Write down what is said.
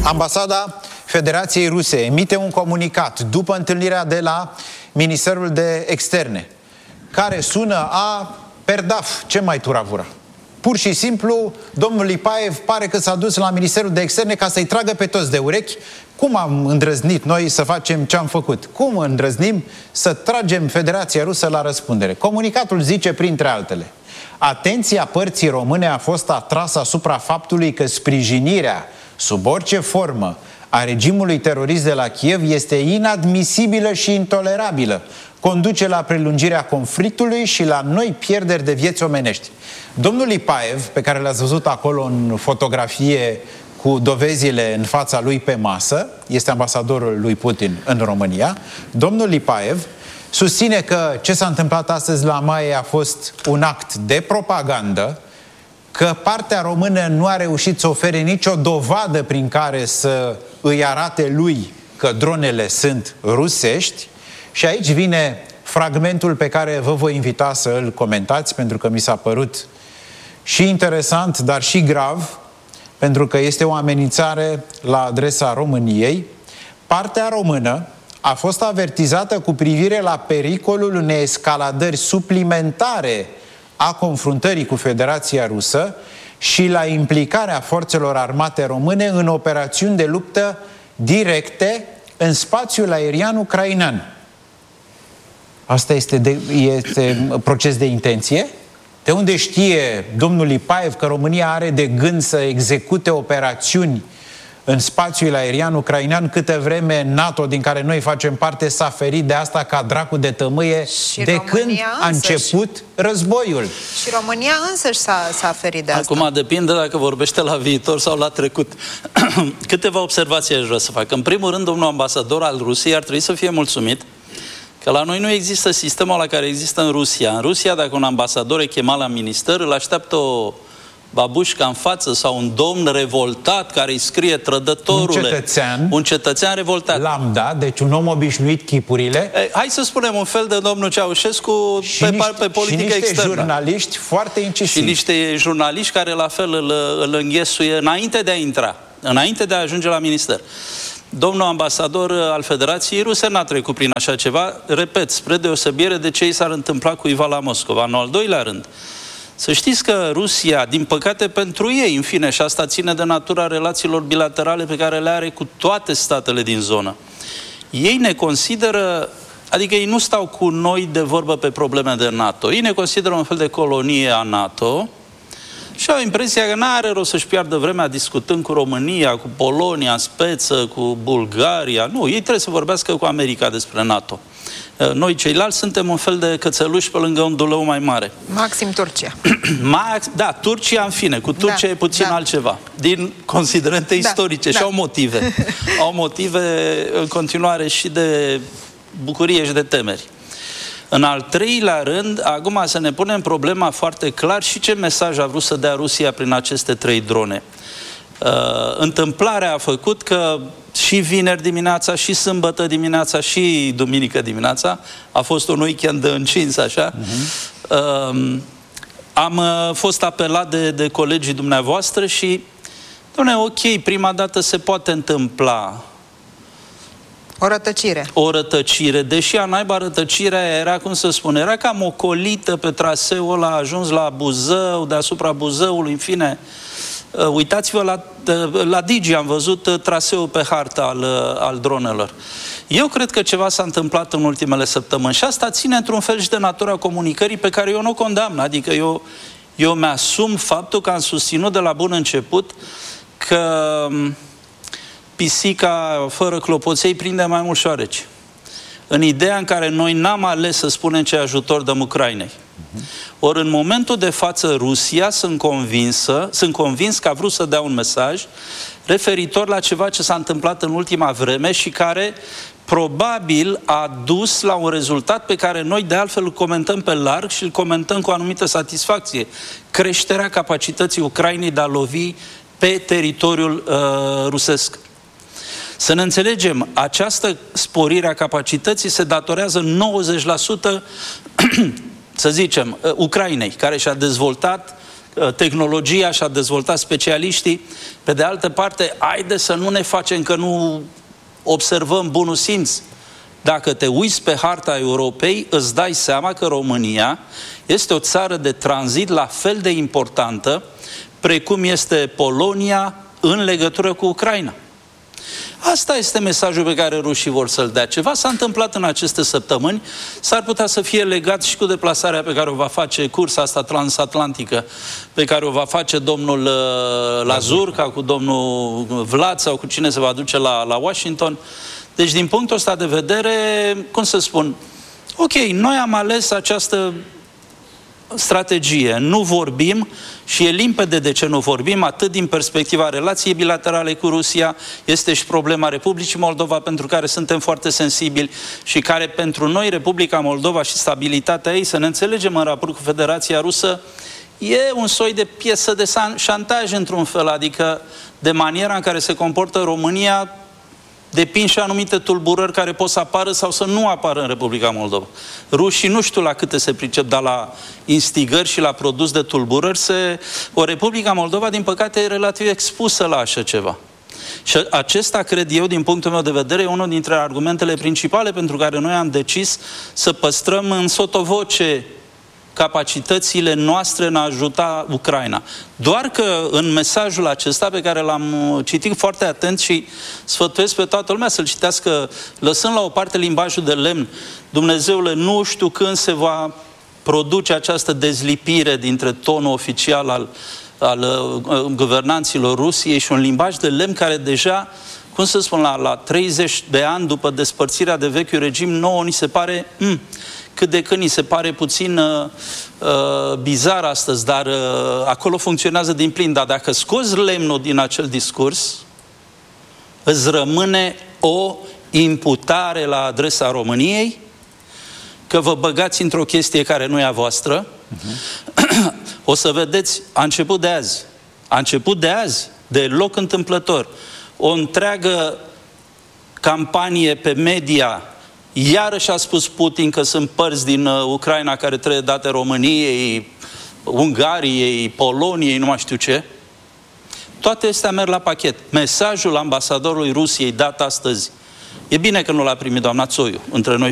Ambasada Federației Ruse emite un comunicat după întâlnirea de la Ministerul de Externe, care sună a perdaf, ce mai turavura. Pur și simplu, domnul Lipaev pare că s-a dus la Ministerul de Externe ca să-i tragă pe toți de urechi. Cum am îndrăznit noi să facem ce am făcut? Cum îndrăznim să tragem Federația Rusă la răspundere? Comunicatul zice, printre altele: atenția părții române a fost atrasă asupra faptului că sprijinirea, sub orice formă, a regimului terorist de la Kiev este inadmisibilă și intolerabilă. Conduce la prelungirea conflictului și la noi pierderi de vieți omenești. Domnul Lipaev, pe care l-ați văzut acolo în fotografie cu dovezile în fața lui pe masă, este ambasadorul lui Putin în România. Domnul Lipaev susține că ce s-a întâmplat astăzi la Maie a fost un act de propagandă, că partea română nu a reușit să ofere nicio dovadă prin care să îi arate lui că dronele sunt rusești. Și aici vine fragmentul pe care vă voi invita să îl comentați, pentru că mi s-a părut și interesant, dar și grav, pentru că este o amenințare la adresa României. Partea română a fost avertizată cu privire la pericolul unei escaladări suplimentare a confruntării cu Federația Rusă și la implicarea forțelor armate române în operațiuni de luptă directe în spațiul aerian ucrainean. Asta este proces de intenție? De unde știe domnul Lipaev că România are de gând să execute operațiuni în spațiul aerian ucrainean, câtă vreme NATO, din care noi facem parte, s-a ferit de asta ca dracu de tămâie de când a început războiul? Și România însăși s-a ferit de asta. Acum depinde dacă vorbește la viitor sau la trecut. Câteva observații aș vrea să fac. În primul rând, domnul ambasador al Rusiei ar trebui să fie mulțumit că la noi nu există sistemul la care există în Rusia. În Rusia, dacă un ambasador e chemat la minister, îl așteaptă o babușca în față sau un domn revoltat care îi scrie trădătorule. Un cetățean revoltat. Lambda, deci un om obișnuit chipurile. Hai să spunem un fel de domnul Ceaușescu pe politică externă. Și niște jurnaliști foarte incisivi. Și niște jurnaliști care la fel îl înghesuie înainte de a intra, înainte de a ajunge la minister. Domnul ambasador al Federației Ruse n-a trecut prin așa ceva, repet, spre deosebire de ce i s-ar întâmpla cuiva la Moscova. În al doilea rând, să știți că Rusia, din păcate pentru ei, în fine, și asta ține de natura relațiilor bilaterale pe care le are cu toate statele din zonă, ei ne consideră, adică ei nu stau cu noi de vorbă pe probleme de NATO, ei ne consideră un fel de colonie a NATO și au impresia că n-are rost să-și piardă vremea discutând cu România, cu Polonia în speță, cu Bulgaria. Nu, ei trebuie să vorbească cu America despre NATO. Noi ceilalți suntem un fel de cățeluși pe lângă un duleu mai mare. Maxim Turcia. Da, Turcia în fine. Cu Turcia e puțin altceva. Din considerente istorice și au motive. Au motive în continuare și de bucurie și de temeri. În al treilea rând, acum să ne punem problema foarte clar și ce mesaj a vrut să dea Rusia prin aceste 3 drone. Întâmplarea a făcut că și vineri dimineața, și sâmbătă dimineața, și duminică dimineața, a fost un weekend încins, așa, am fost apelat de colegii dumneavoastră și, doamne, ok, prima dată se poate întâmpla o rătăcire. O rătăcire, deși a naiba rătăcirea era, cum să spun, era cam ocolită pe traseul ăla, a ajuns la Buzău, deasupra Buzăului, în fine. Uitați-vă la Digi, am văzut traseul pe hartă al dronelor. Eu cred că ceva s-a întâmplat în ultimele săptămâni și asta ține într-un fel și de natura comunicării pe care eu nu o condamn. Adică eu mi-asum faptul că am susținut de la bun început că pisica fără clopoței prinde mai mult șoareci. În ideea în care noi n-am ales să spunem ce ajutor dăm Ucrainei. Ori în momentul de față Rusia, sunt convins că a vrut să dea un mesaj referitor la ceva ce s-a întâmplat în ultima vreme și care probabil a dus la un rezultat pe care noi de altfel îl comentăm pe larg și îl comentăm cu anumită satisfacție. Creșterea capacității Ucrainei de a lovi pe teritoriul rusesc. Să ne înțelegem, această sporire a capacității se datorează 90%, să zicem, Ucrainei, care și-a dezvoltat tehnologia și a dezvoltat specialiștii. Pe de altă parte, haide să nu ne facem că nu observăm bunul simț. Dacă te uiți pe harta Europei, îți dai seama că România este o țară de tranzit la fel de importantă precum este Polonia în legătură cu Ucraina. Asta este mesajul pe care rușii vor să-l dea. Ceva s-a întâmplat în aceste săptămâni, s-ar putea să fie legat și cu deplasarea pe care o va face, cursa asta transatlantică, pe care o va face domnul Lazurca cu domnul Vlad sau cu cine se va duce la Washington. Deci, din punctul ăsta de vedere, cum să spun, ok, noi am ales această strategie, nu vorbim și e limpede de ce nu vorbim, atât din perspectiva relației bilaterale cu Rusia, este și problema Republicii Moldova, pentru care suntem foarte sensibili și care pentru noi, Republica Moldova și stabilitatea ei, să ne înțelegem în raport cu Federația Rusă, e un soi de piesă de șantaj într-un fel, adică de maniera în care se comportă România, depind și anumite tulburări care pot să apară sau să nu apară în Republica Moldova. Rușii nu știu la câte se pricep, dar la instigări și la produs de tulburări, o Republica Moldova, din păcate, e relativ expusă la așa ceva. Și acesta, cred eu, din punctul meu de vedere, e unul dintre argumentele principale pentru care noi am decis să păstrăm în sotovoce capacitățile noastre în a ajuta Ucraina. Doar că în mesajul acesta, pe care l-am citit foarte atent și sfătuiesc pe toată lumea să-l citească, lăsând la o parte limbajul de lemn, Dumnezeule, nu știu când se va produce această dezlipire dintre tonul oficial al guvernanților Rusiei și un limbaj de lemn care deja, cum să spun, la 30 de ani după despărțirea de vechiul regim, nouă ni se pare cât de când ni se pare puțin bizar astăzi, dar acolo funcționează din plin. Dar dacă scoți lemnul din acel discurs, îți rămâne o imputare la adresa României că vă băgați într-o chestie care nu e a voastră. O să vedeți, a început de azi, deloc întâmplător, o întreagă campanie pe media. Iarăși a spus Putin că sunt părți din Ucraina care trebuie date României, Ungariei, Poloniei, nu mai știu ce. Toate astea merg la pachet. Mesajul ambasadorului Rusiei dat astăzi, e bine că nu l-a primit doamna Țoiu, între noi